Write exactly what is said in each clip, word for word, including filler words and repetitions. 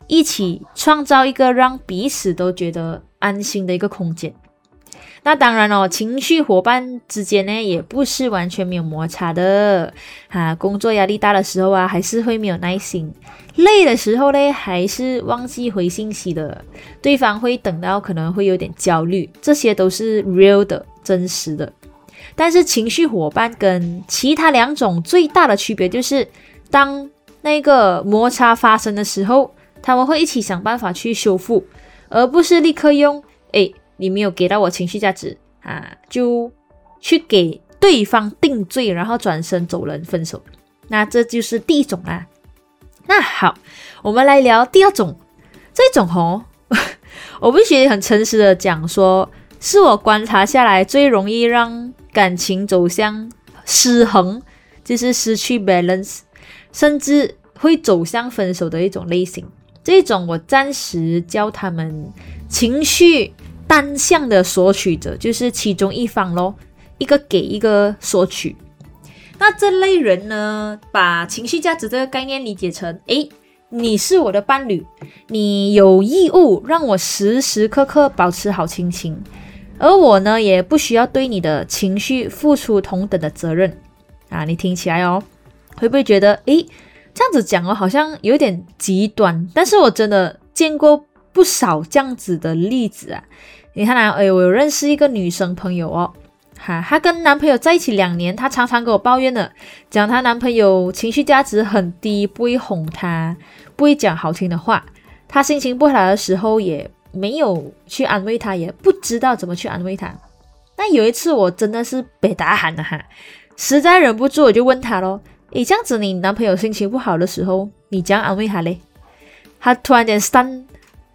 一起创造一个让彼此都觉得安心的一个空间。那当然哦，情绪伙伴之间呢，也不是完全没有摩擦的啊。工作压力大的时候啊，还是会没有耐心；累的时候呢，还是忘记回信息的。对方会等到可能会有点焦虑，这些都是 real 的、真实的。但是情绪伙伴跟其他两种最大的区别就是，当那个摩擦发生的时候，他们会一起想办法去修复，而不是立刻用诶你没有给到我情绪价值啊，就去给对方定罪，然后转身走人分手。那这就是第一种啦。那好，我们来聊第二种。这种哦，我必须很诚实的讲说，是我观察下来最容易让感情走向失衡，就是失去 balance， 甚至会走向分手的一种类型。这种我暂时叫他们情绪单向的索取者，就是其中一方咯，一个给一个索取。那这类人呢，把情绪价值这个概念理解成，诶，你是我的伴侣，你有义务让我时时刻刻保持好心情，而我呢，也不需要对你的情绪付出同等的责任啊。你听起来哦，会不会觉得，诶，这样子讲哦，好像有点极端？但是我真的见过不少这样子的例子啊。你看啊，诶，我有认识一个女生朋友哦，哈，她跟男朋友在一起两年，她常常跟我抱怨的，讲她男朋友情绪价值很低，不会哄她，不会讲好听的话，她心情不好的时候也没有去安慰她，也不知道怎么去安慰她。那有一次我真的是被打喊了哈，实在忍不住我就问她咯，诶，这样子你男朋友心情不好的时候，你怎样安慰他嘞？她突然间 stun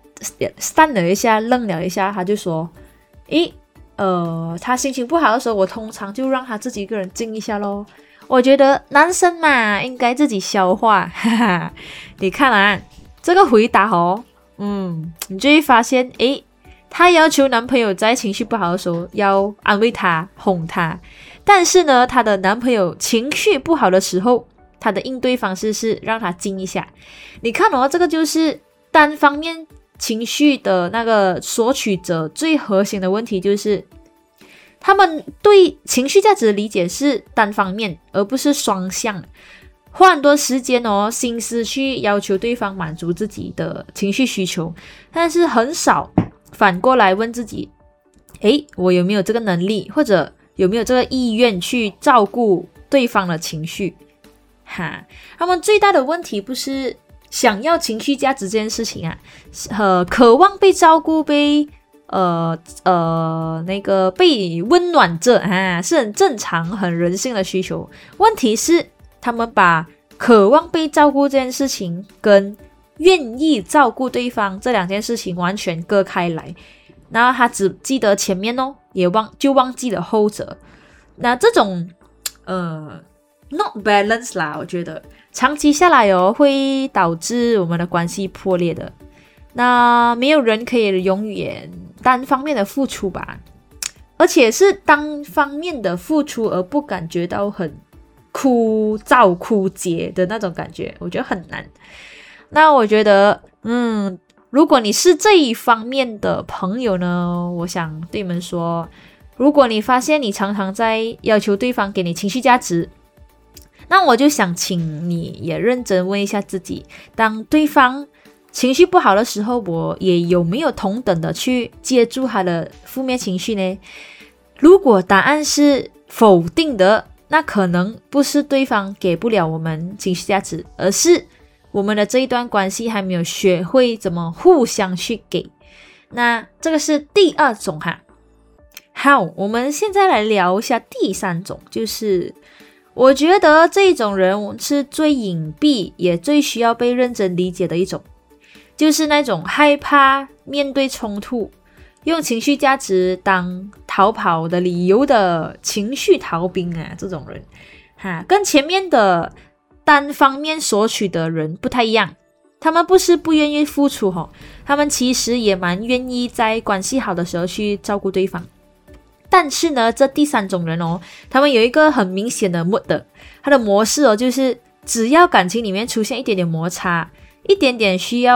stun 了一下，愣了一下，他就说，诶，呃，他心情不好的时候，我通常就让他自己一个人静一下咯。我觉得男生嘛，应该自己消化，哈哈。你看啊，这个回答哦，嗯，你就会发现，诶，她要求男朋友在情绪不好的时候要安慰他、哄他，但是呢，她的男朋友情绪不好的时候，她的应对方式是让他静一下。你看哦，这个就是单方面情绪的那个索取者最核心的问题，就是他们对情绪价值的理解是单方面，而不是双向。花很多时间哦，心思去要求对方满足自己的情绪需求，但是很少反过来问自己，诶，我有没有这个能力，或者有没有这个意愿去照顾对方的情绪？哈，他们最大的问题不是想要情绪价值这件事情啊，呃，渴望被照顾、被呃呃那个被温暖着啊，是很正常、很人性的需求。问题是，他们把渴望被照顾这件事情跟愿意照顾对方这两件事情完全割开来，然后他只记得前面哦，也忘就忘记了后者。那这种呃 not balance 啦，我觉得长期下来哦，会导致我们的关系破裂的。那没有人可以永远单方面的付出吧，而且是单方面的付出而不感觉到很枯燥枯竭的那种感觉，我觉得很难。那我觉得嗯，如果你是这一方面的朋友呢，我想对你们说，如果你发现你常常在要求对方给你情绪价值，那我就想请你也认真问一下自己，当对方情绪不好的时候，我也有没有同等的去接住他的负面情绪呢？如果答案是否定的，那可能不是对方给不了我们情绪价值，而是我们的这一段关系还没有学会怎么互相去给。那这个是第二种哈。好，我们现在来聊一下第三种，就是我觉得这种人是最隐蔽也最需要被认真理解的一种，就是那种害怕面对冲突，用情绪价值当逃跑的理由的情绪逃兵啊，这种人哈，跟前面的单方面索取的人不太一样。他们不是不愿意付出哦，他们其实也蛮愿意在关系好的时候去照顾对方。但是呢，这第三种人哦，他们有一个很明显的 mood 的，他的模式哦，就是只要感情里面出现一点点摩擦，一点点需要